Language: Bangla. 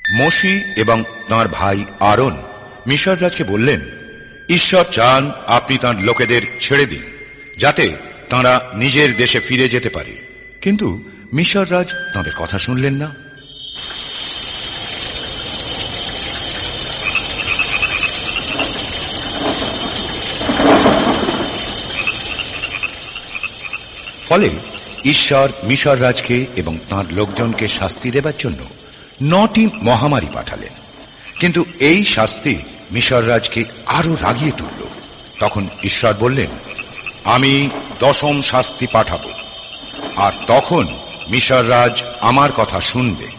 মোশি এবং তাঁর ভাই আরন মিশর রাজকে বললেন, ঈশ্বর চান আপনি তাঁর লোকেদের ছেড়ে দিন, যাতে তাঁরা নিজের দেশে ফিরে যেতে পারে। কিন্তু মিশর রাজ তাঁদের কথা শুনলেন না। ফলে ঈশ্বর মিশর রাজকে এবং তাঁর লোকজনকে শাস্তি দেবার জন্য 9টি মহামারী পাঠালেন। কিন্তু এই শাস্তি মিশর রাজকে আরো রাগিয়ে তুলল। তখন ঈশ্বর বললেন, আমি 10ম শাস্তি পাঠাবো, আর তখন মিশর রাজ আমার কথা শুনবে।